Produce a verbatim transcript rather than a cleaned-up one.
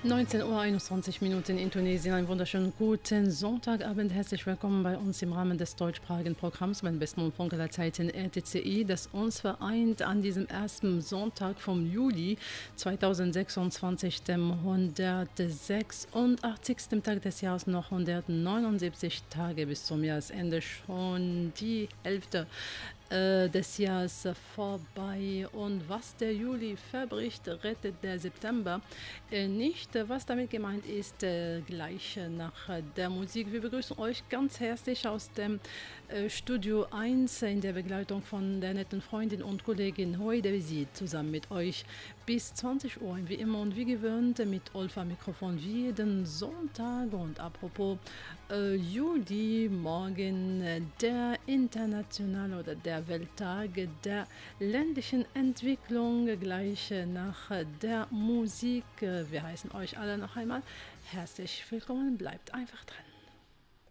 neunzehn Uhr einundzwanzig Minuten in Tunesien. Einen wunderschönen guten Sonntagabend. Herzlich willkommen bei uns im Rahmen des deutschsprachigen Programms beim besten Rundfunk aller Zeiten R T C I, das uns vereint an diesem ersten Sonntag vom Juli zweitausendsechsundzwanzig, dem hundertsechsundachtzigsten Tag des Jahres, noch hundertneunundsiebzig Tage bis zum Jahresende, schon die Hälfte des Jahres vorbei. Und was der Juli verbricht, rettet der September nicht. Was damit gemeint ist, gleich nach der Musik. Wir begrüßen euch ganz herzlich aus dem Studio eins in der Begleitung von der netten Freundin und Kollegin Hoide Visit, zusammen mit euch bis zwanzig Uhr, wie immer und wie gewöhnt, mit Olfa Mikrofon wie jeden Sonntag. Und apropos äh, Juli, morgen äh, der internationale oder der Welttag der ländlichen Entwicklung, gleich äh, nach äh, der Musik. Äh, wir heißen euch alle noch einmal herzlich willkommen, bleibt einfach dran.